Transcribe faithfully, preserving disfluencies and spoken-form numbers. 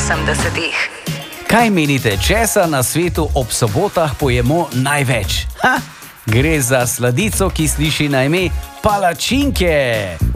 osemdesetih. Kaj menite, česa na svetu ob sobotah pojemo največ? Ha? Gre za sladico, ki sliši na ime palačinke.